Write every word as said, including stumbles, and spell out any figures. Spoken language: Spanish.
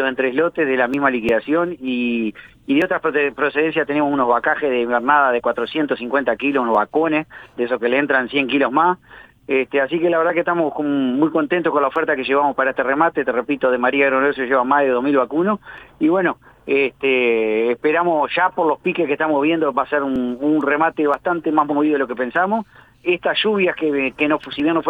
pedidos en tres lotes de la misma liquidación y, y de otras procedencias tenemos unos vacajes de invernada de cuatrocientos cincuenta kilos, unos vacones, de esos que le entran cien kilos más. Este, así que la verdad que estamos con, muy contentos con la oferta que llevamos para este remate. Te repito, de María Agronegocio lleva más de dos mil vacunos y bueno, este, esperamos ya por los piques que estamos viendo, va a ser un, un remate bastante más movido de lo que pensamos. Estas lluvias que, que no, si bien no fue